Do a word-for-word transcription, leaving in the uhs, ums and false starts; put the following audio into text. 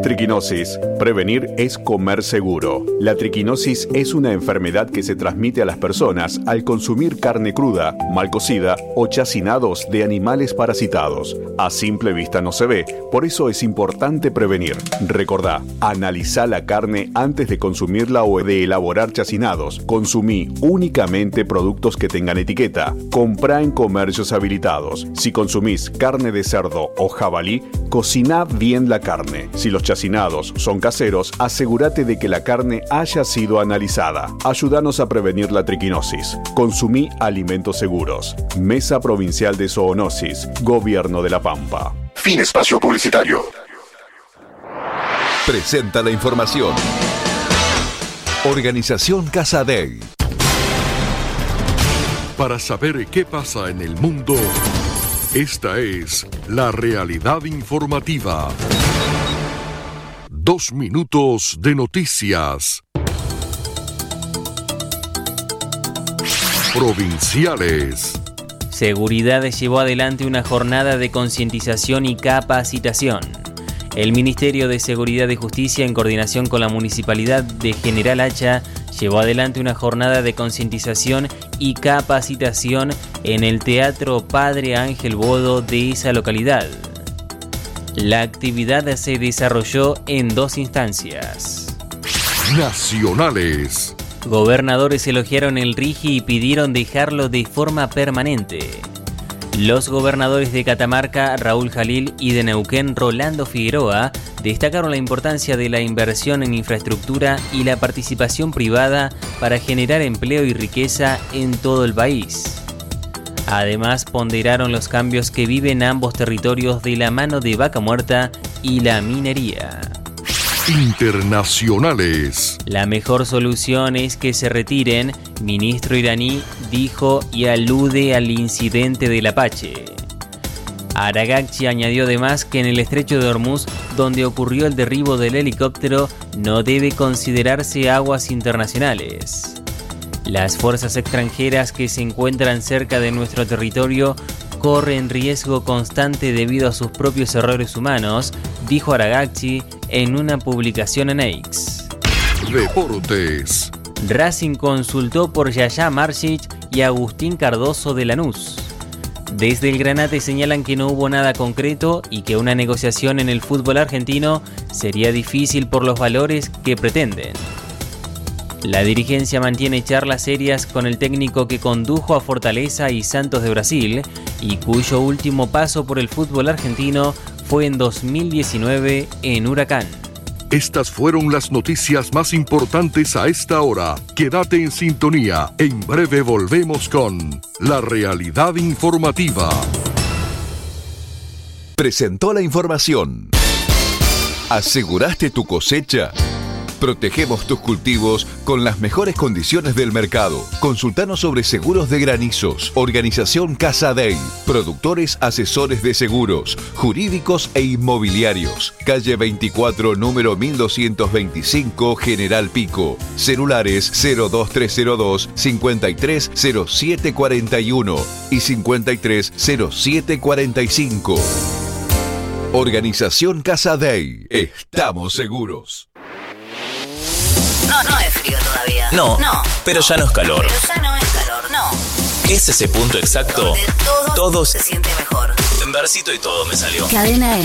Triquinosis. Prevenir es comer seguro. La triquinosis es una enfermedad que se transmite a las personas al consumir carne cruda, mal cocida o chacinados de animales parasitados. A simple vista no se ve, por eso es importante prevenir. Recordá, analizá la carne antes de consumirla o de elaborar chacinados. Consumí únicamente productos que tengan etiqueta. Comprá en comercios habilitados. Si consumís carne de cerdo o jabalí, cociná bien la carne. Si los chacinados son caseros, asegúrate de que la carne haya sido analizada. Ayúdanos a prevenir la triquinosis. Consumí alimentos seguros. Mesa Provincial de Zoonosis, Gobierno de La Pampa. Fin espacio publicitario. Presenta la información. Organización Casadei. Para saber qué pasa en el mundo, esta es la realidad informativa. Dos minutos de noticias. Provinciales. Seguridad llevó adelante una jornada de concientización y capacitación. El Ministerio de Seguridad y Justicia, en coordinación con la Municipalidad de General Hacha, llevó adelante una jornada de concientización y capacitación en el Teatro Padre Ángel Bodo de esa localidad. La actividad se desarrolló en dos instancias. Nacionales. Gobernadores elogiaron el RIGI y pidieron dejarlo de forma permanente. Los gobernadores de Catamarca, Raúl Jalil, y de Neuquén, Rolando Figueroa, destacaron la importancia de la inversión en infraestructura y la participación privada para generar empleo y riqueza en todo el país. Además, ponderaron los cambios que viven ambos territorios de la mano de Vaca Muerta y la minería. Internacionales. La mejor solución es que se retiren, ministro iraní dijo y alude al incidente del Apache. Aragacchi añadió además que en el estrecho de Hormuz, donde ocurrió el derribo del helicóptero, no debe considerarse aguas internacionales. Las fuerzas extranjeras que se encuentran cerca de nuestro territorio corren riesgo constante debido a sus propios errores humanos, dijo Aragacchi en una publicación en X. Deportes. Racing consultó por Yaya Marcic y Agustín Cardoso de Lanús. Desde el Granate señalan que no hubo nada concreto y que una negociación en el fútbol argentino sería difícil por los valores que pretenden. La dirigencia mantiene charlas serias con el técnico que condujo a Fortaleza y Santos de Brasil y cuyo último paso por el fútbol argentino fue en dos mil diecinueve en Huracán. Estas fueron las noticias más importantes a esta hora. Quédate en sintonía. En breve volvemos con La Realidad Informativa. Presentó la información. ¿Aseguraste tu cosecha? Protegemos tus cultivos con las mejores condiciones del mercado. Consultanos sobre seguros de granizos. Organización Casadei. Productores asesores de seguros, jurídicos e inmobiliarios. Calle veinticuatro, número mil doscientos veinticinco, General Pico. Celulares cero dos tres cero dos, cincuenta y tres cero siete cuarenta y uno y cincuenta y tres cero siete cuarenta y cinco. Organización Casadei. Estamos seguros. No, no es frío todavía. No, no, pero ya no es calor. Pero ya no es calor, no. Es ese punto exacto. Donde todo, Todos se siente mejor. En versito y todo me salió. Cadena M.